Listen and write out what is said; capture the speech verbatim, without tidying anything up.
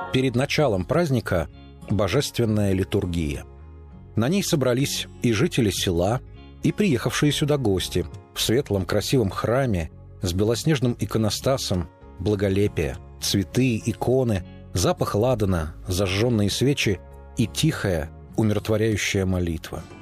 Перед началом праздника божественная литургия. На ней собрались и жители села, и приехавшие сюда гости в светлом красивом храме с белоснежным иконостасом, благолепие, цветы, иконы, запах ладана, зажженные свечи и тихая, умиротворяющая молитва.